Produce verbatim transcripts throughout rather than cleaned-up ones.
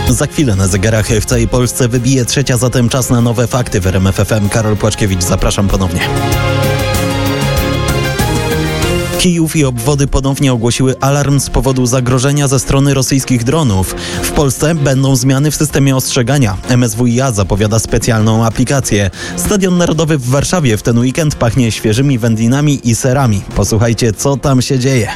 Za chwilę na zegarach w całej Polsce wybije trzecia, zatem czas na nowe fakty w R M F F M. Karol Płaczkiewicz, zapraszam ponownie. Kijów i obwody ponownie ogłosiły alarm z powodu zagrożenia ze strony rosyjskich dronów. W Polsce będą zmiany w systemie ostrzegania. M S W i A zapowiada specjalną aplikację. Stadion Narodowy w Warszawie w ten weekend pachnie świeżymi wędlinami i serami. Posłuchajcie, co tam się dzieje.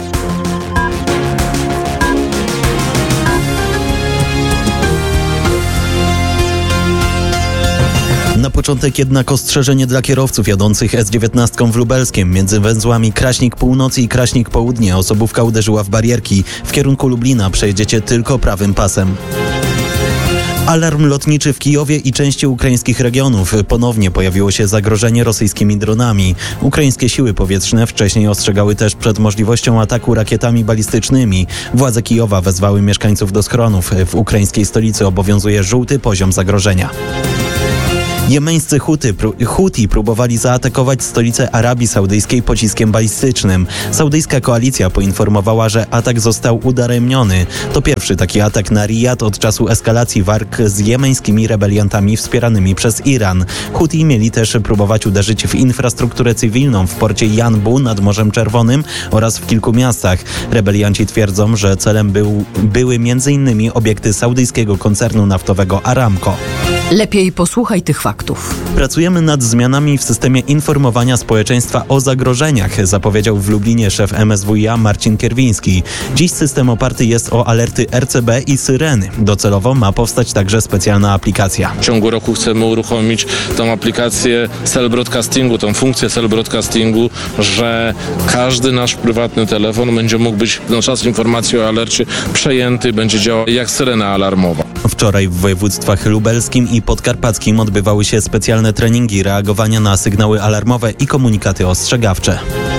Na początek jednak ostrzeżenie dla kierowców jadących S dziewiętnaście w Lubelskiem. Między węzłami Kraśnik Północy i Kraśnik Południe osobówka uderzyła w barierki. W kierunku Lublina przejedziecie tylko prawym pasem. Alarm lotniczy w Kijowie i części ukraińskich regionów. Ponownie pojawiło się zagrożenie rosyjskimi dronami. Ukraińskie siły powietrzne wcześniej ostrzegały też przed możliwością ataku rakietami balistycznymi. Władze Kijowa wezwały mieszkańców do schronów. W ukraińskiej stolicy obowiązuje żółty poziom zagrożenia. Jemeńscy Huty, Huti próbowali zaatakować stolicę Arabii Saudyjskiej pociskiem balistycznym. Saudyjska koalicja poinformowała, że atak został udaremniony. To pierwszy taki atak na Rijad od czasu eskalacji walk z jemeńskimi rebeliantami wspieranymi przez Iran. Huti mieli też próbować uderzyć w infrastrukturę cywilną w porcie Janbu nad Morzem Czerwonym oraz w kilku miastach. Rebelianci twierdzą, że celem był, były między innymi obiekty saudyjskiego koncernu naftowego Aramco. Lepiej posłuchaj tych faktów. Pracujemy nad zmianami w systemie informowania społeczeństwa o zagrożeniach, zapowiedział w Lublinie szef M S W i A Marcin Kierwiński. Dziś system oparty jest o alerty R C B i syreny. Docelowo ma powstać także specjalna aplikacja. W ciągu roku chcemy uruchomić tą aplikację cell broadcastingu, tą funkcję cell broadcastingu, że każdy nasz prywatny telefon będzie mógł być na czas informacji o alercie przejęty, będzie działał jak syrena alarmowa. Wczoraj w województwach lubelskim i podkarpackim odbywały się specjalne treningi reagowania na sygnały alarmowe i komunikaty ostrzegawcze.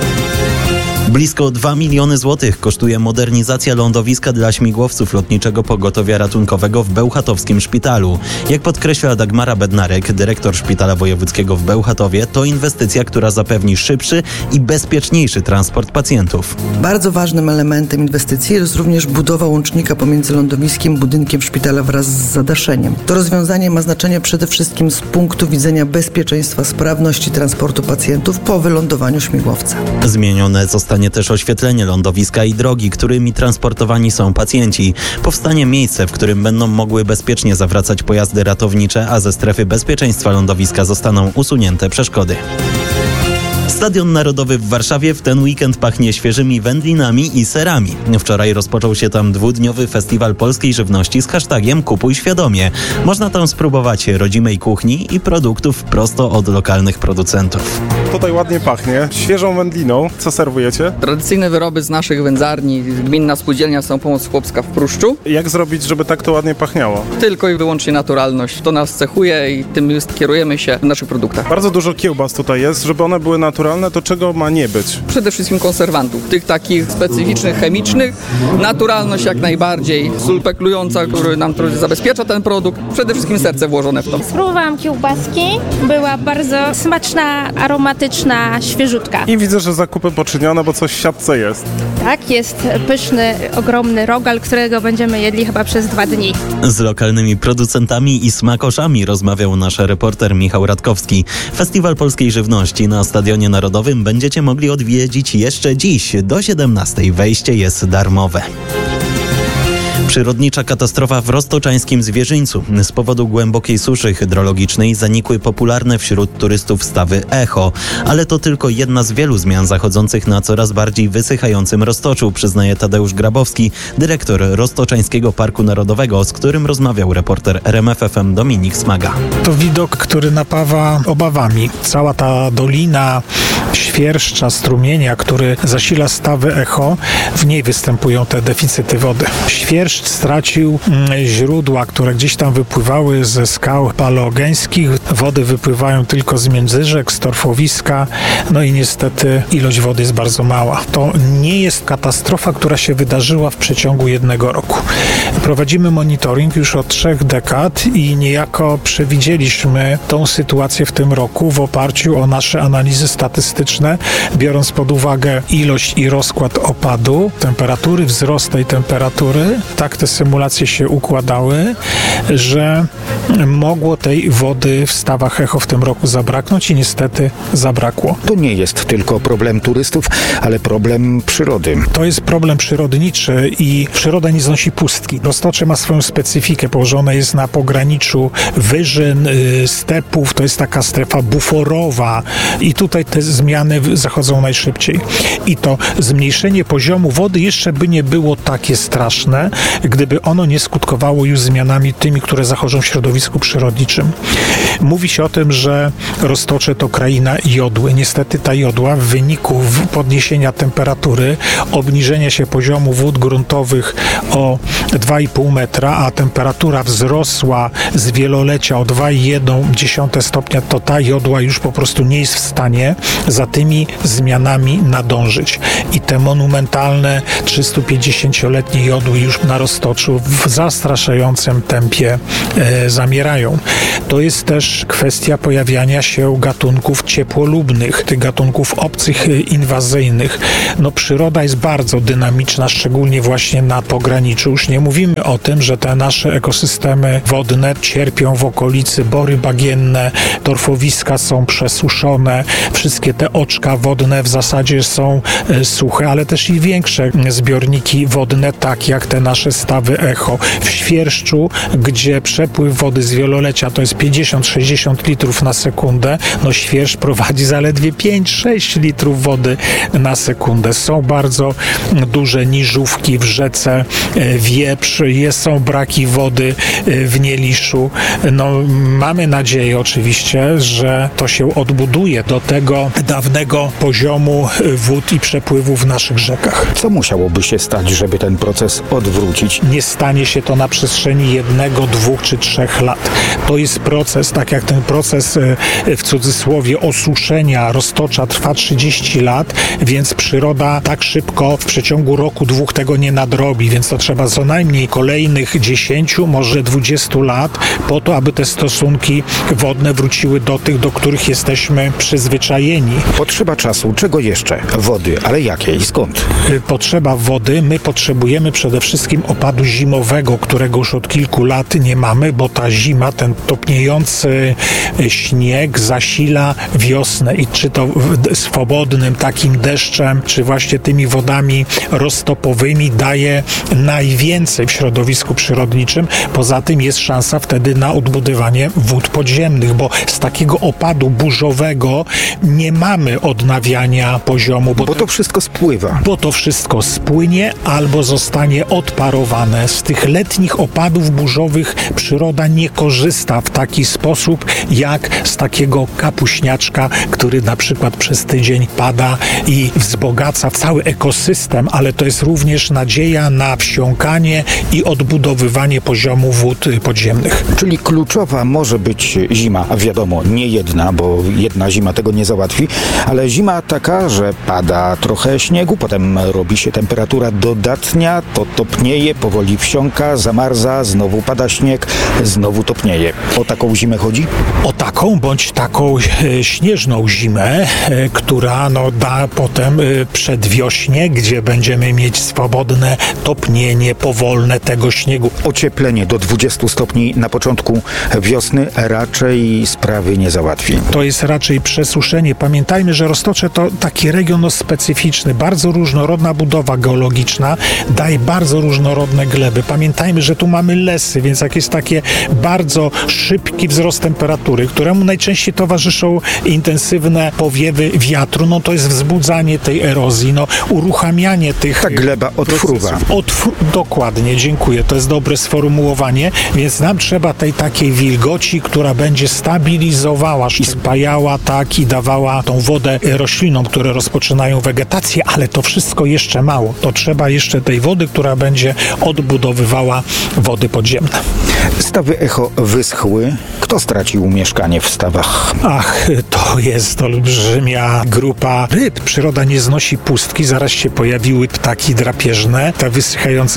Blisko dwa miliony złotych kosztuje modernizacja lądowiska dla śmigłowców Lotniczego Pogotowia Ratunkowego w bełchatowskim szpitalu. Jak podkreśla Dagmara Bednarek, dyrektor Szpitala Wojewódzkiego w Bełchatowie, to inwestycja, która zapewni szybszy i bezpieczniejszy transport pacjentów. Bardzo ważnym elementem inwestycji jest również budowa łącznika pomiędzy lądowiskiem, budynkiem szpitala wraz z zadaszeniem. To rozwiązanie ma znaczenie przede wszystkim z punktu widzenia bezpieczeństwa, sprawności transportu pacjentów po wylądowaniu śmigłowca. Zmienione zostanie też oświetlenie lądowiska i drogi, którymi transportowani są pacjenci. Powstanie miejsce, w którym będą mogły bezpiecznie zawracać pojazdy ratownicze, a ze strefy bezpieczeństwa lądowiska zostaną usunięte przeszkody. Stadion Narodowy w Warszawie w ten weekend pachnie świeżymi wędlinami i serami. Wczoraj rozpoczął się tam dwudniowy festiwal polskiej żywności z hashtagiem Kupuj Świadomie. Można tam spróbować rodzimej kuchni i produktów prosto od lokalnych producentów. Tutaj ładnie pachnie, świeżą wędliną. Co serwujecie? Tradycyjne wyroby z naszych wędzarni, Gminna Spółdzielnia Samopomoc Chłopska w Pruszczu. Jak zrobić, żeby tak to ładnie pachniało? Tylko i wyłącznie naturalność. To nas cechuje i tym kierujemy się w naszych produktach. Bardzo dużo kiełbas tutaj jest, żeby one były naturalne, to czego ma nie być? Przede wszystkim konserwantów, tych takich specyficznych, chemicznych. Naturalność jak najbardziej, sól peklująca, który nam trochę zabezpiecza ten produkt. Przede wszystkim serce włożone w to. Spróbowałam kiełbaski, była bardzo smaczna, aromatyczna, świeżutka. I widzę, że zakupy poczynione, bo coś w siatce jest. Tak, jest pyszny, ogromny rogal, którego będziemy jedli chyba przez dwa dni. Z lokalnymi producentami i smakoszami rozmawiał nasz reporter Michał Radkowski. Festiwal Polskiej Żywności na Stadionie Narodowym będziecie mogli odwiedzić jeszcze dziś. Do siedemnastej wejście jest darmowe. Przyrodnicza katastrofa w roztoczańskim Zwierzyńcu. Z powodu głębokiej suszy hydrologicznej zanikły popularne wśród turystów stawy Echo. Ale to tylko jedna z wielu zmian zachodzących na coraz bardziej wysychającym Roztoczu, przyznaje Tadeusz Grabowski, dyrektor Roztoczańskiego Parku Narodowego, z którym rozmawiał reporter R M F F M Dominik Smaga. To widok, który napawa obawami. Cała ta dolina świerszcza, strumienia, który zasila stawy Echo, w niej występują te deficyty wody. Świerszcz stracił źródła, które gdzieś tam wypływały ze skał paleogeńskich. Wody wypływają tylko z międzyrzek, z torfowiska, no i niestety ilość wody jest bardzo mała. To nie jest katastrofa, która się wydarzyła w przeciągu jednego roku. Prowadzimy monitoring już od trzech dekad i niejako przewidzieliśmy tą sytuację w tym roku w oparciu o nasze analizy statystyczne, biorąc pod uwagę ilość i rozkład opadu, temperatury, wzrost tej temperatury, tak tak te symulacje się układały, że mogło tej wody w stawach Echo w tym roku zabraknąć i niestety zabrakło. To nie jest tylko problem turystów, ale problem przyrody. To jest problem przyrodniczy i przyroda nie znosi pustki. Roztocze ma swoją specyfikę, położone jest na pograniczu wyżyn, stepów, to jest taka strefa buforowa i tutaj te zmiany zachodzą najszybciej. I to zmniejszenie poziomu wody jeszcze by nie było takie straszne, gdyby ono nie skutkowało już zmianami tymi, które zachodzą w środowisku przyrodniczym. Mówi się o tym, że Roztocze to kraina jodły. Niestety ta jodła w wyniku podniesienia temperatury, obniżenia się poziomu wód gruntowych o dwa i pół metra, a temperatura wzrosła z wielolecia o dwa i jedną dziesiątą stopnia, to ta jodła już po prostu nie jest w stanie za tymi zmianami nadążyć. I te monumentalne trzystupięćdziesięcioletnie jodły już na Roztoczu w zastraszającym tempie e, zamierają. To jest też kwestia pojawiania się gatunków ciepłolubnych, tych gatunków obcych, inwazyjnych. No przyroda jest bardzo dynamiczna, szczególnie właśnie na pograniczu. Już nie mówimy o tym, że te nasze ekosystemy wodne cierpią w okolicy bory bagienne, torfowiska są przesuszone, wszystkie te oczka wodne w zasadzie są e, suche, ale też i większe zbiorniki wodne, tak jak te nasze stawy Echo. W Świerszczu, gdzie przepływ wody z wielolecia to jest pięćdziesiąt do sześćdziesięciu litrów na sekundę, no Świerszcz prowadzi zaledwie pięć do sześciu litrów wody na sekundę. Są bardzo duże niżówki w rzece Wieprz, jest, są braki wody w Nieliszu. No, mamy nadzieję oczywiście, że to się odbuduje do tego dawnego poziomu wód i przepływów w naszych rzekach. Co musiałoby się stać, żeby ten proces odwrócić? Nie stanie się to na przestrzeni jednego, dwóch czy trzech lat. To jest proces, tak jak ten proces w cudzysłowie osuszenia Roztocza trwa trzydzieści lat, więc przyroda tak szybko w przeciągu roku, dwóch tego nie nadrobi, więc to trzeba co najmniej kolejnych dziesięciu, może dwudziestu lat po to, aby te stosunki wodne wróciły do tych, do których jesteśmy przyzwyczajeni. Potrzeba czasu. Czego jeszcze? Wody. Ale jakiej? Skąd? Potrzeba wody. My potrzebujemy przede wszystkim opadu zimowego, którego już od kilku lat nie mamy, bo ta zima, ten topniejący śnieg zasila wiosnę i czy to swobodnym takim deszczem, czy właśnie tymi wodami roztopowymi daje najwięcej w środowisku przyrodniczym. Poza tym jest szansa wtedy na odbudowanie wód podziemnych, bo z takiego opadu burzowego nie mamy odnawiania poziomu. Bo, bo to wszystko spływa. Bo to wszystko spłynie albo zostanie odparowane. Z tych letnich opadów burzowych przyroda nie korzysta w taki sposób, jak z takiego kapuśniaczka, który na przykład przez tydzień pada i wzbogaca cały ekosystem, ale to jest również nadzieja na wsiąkanie i odbudowywanie poziomu wód podziemnych. Czyli kluczowa może być zima, a wiadomo, nie jedna, bo jedna zima tego nie załatwi, ale zima taka, że pada trochę śniegu, potem robi się temperatura dodatnia, to topnieje, powoli wsiąka, zamarza, znowu pada śnieg, znowu topnieje. O taką zimę chodzi? O taką bądź taką e, śnieżną zimę, e, która no, da potem e, przedwiośnie, gdzie będziemy mieć swobodne topnienie powolne tego śniegu. Ocieplenie do dwudziestu stopni na początku wiosny raczej sprawy nie załatwi. To jest raczej przesuszenie. Pamiętajmy, że Roztocze to taki region no, specyficzny, bardzo różnorodna budowa geologiczna, daje bardzo różnorodne gleby. Pamiętajmy, że tu mamy lesy, więc jak jest takie bardzo szybki wzrost temperatury, któremu najczęściej towarzyszą intensywne powiewy wiatru, no to jest wzbudzanie tej erozji, no uruchamianie tych... Ta gleba odfruwa. Odfru... Dokładnie, dziękuję. To jest dobre sformułowanie, więc nam trzeba tej takiej wilgoci, która będzie stabilizowała, spajała tak i dawała tą wodę roślinom, które rozpoczynają wegetację, ale to wszystko jeszcze mało. To trzeba jeszcze tej wody, która będzie odbudowywała wody podziemne. Stawy Echo wyschły. Kto stracił mieszkanie w stawach? Ach, to jest olbrzymia grupa ryb. Przyroda nie znosi pustki. Zaraz się pojawiły ptaki drapieżne. Te wysychające stawy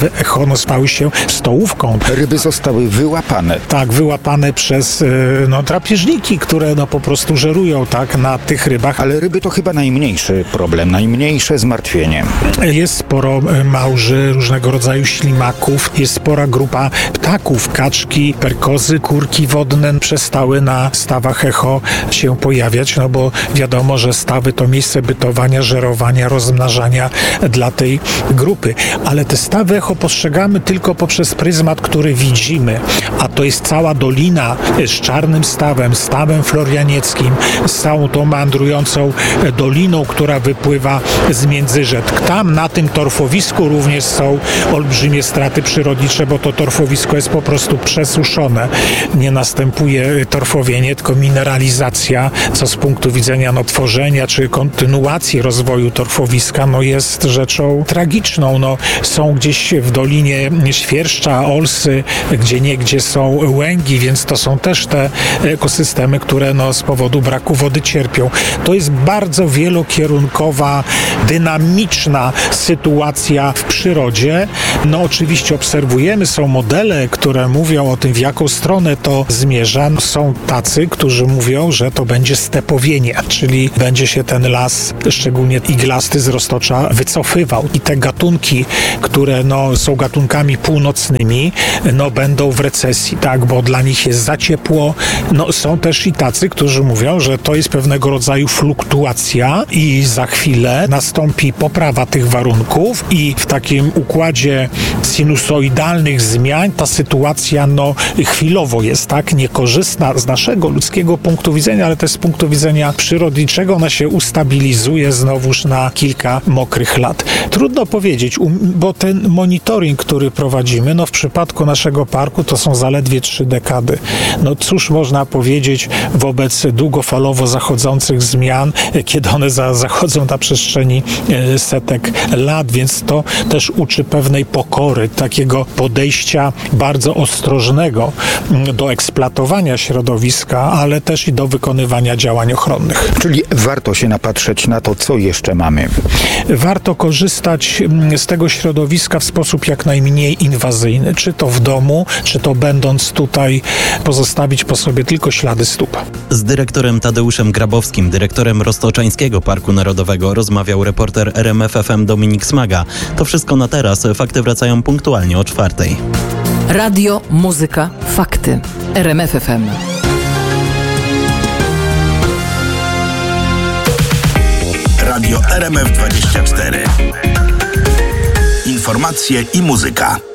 stawy Echo no, stały się stołówką. Ryby zostały wyłapane. Tak, wyłapane przez no, drapieżniki, które no, po prostu żerują tak na tych rybach. Ale ryby to chyba najmniejszy problem, najmniejsze zmartwienie. Jest sporo małży, różnego rodzaju ślimaków, jest spora grupa ptaków, kaczki, perkozy, kurki wodne przestały na stawach Echo się pojawiać, no bo wiadomo, że stawy to miejsce bytowania, żerowania, rozmnażania dla tej grupy. Ale te stawy Echo postrzegamy tylko poprzez pryzmat, który widzimy, a to jest cała dolina z Czarnym Stawem, Stawem Florianieckim, z całą tą meandrującą doliną, która wypływa z Międzyrzec. Tam na tym torfowisku również są olbrzymie straty przyrodnicze, bo to torfowisko jest po prostu przesuszone. Nie następuje torfowienie, tylko mineralizacja, co z punktu widzenia no, tworzenia czy kontynuacji rozwoju torfowiska no, jest rzeczą tragiczną. No, są gdzieś w dolinie świerszcza, olsy, gdzie niegdzie są łęgi, więc to są też te ekosystemy, które no, z powodu braku wody cierpią. To jest bardzo wielokierunkowa, dynamiczna sytuacja w przyrodzie. No oczywiście obserwujemy, są modele, które mówią o tym, w jaką stronę to zmierza. Są tacy, którzy mówią, że to będzie stepowienie, czyli będzie się ten las, szczególnie iglasty z roztocza, wycofywał. I te gatunki, które no, są gatunkami północnymi, no będą w recesji, tak, bo dla nich jest za ciepło. No są też i tacy, którzy mówią, że to jest pewnego rodzaju fluktuacja i za chwilę nastąpi poprawa tych warunków i w takim układzie sinusoidalnych zmian ta sytuacja no chwilowo jest tak niekorzystna z naszego ludzkiego punktu widzenia, ale też z punktu widzenia przyrodniczego ona się ustabilizuje znowuż na kilka mokrych lat. Trudno powiedzieć, bo ten monitoring, który prowadzimy, no w przypadku naszego parku to są zaledwie trzy dekady. No cóż można powiedzieć wobec długofalowo zachodzących zmian, kiedy one za, zachodzą na przestrzeni e, setek lat, więc to też uczy pewnej pokory, takiego podejścia bardzo ostrożnego do eksploatowania środowiska, ale też i do wykonywania działań ochronnych. Czyli warto się napatrzeć na to, co jeszcze mamy. Warto korzystać z tego środowiska w sposób jak najmniej inwazyjny, czy to w domu, czy to będąc tutaj, pozostawić po sobie tylko ślady stóp. Z dyrektorem Tadeuszem Grabowskim, dyrektorem Roztoczańskiego Parku Narodowego, rozmawiał reporter R M F F M Dominik Smaga. To wszystko na teraz. Fakty wracają punktualnie o czwartej. Radio, muzyka, fakty. R M F F M. Radio R M F dwadzieścia cztery. Informacje i muzyka.